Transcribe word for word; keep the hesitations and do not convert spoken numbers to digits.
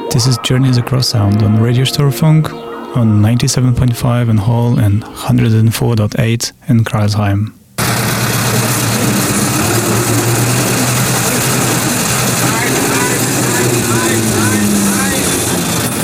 This is Journeys Across Sound on Radio Störfunk on ninety-seven point five in Hall and one hundred four point eight in Kreilsheim.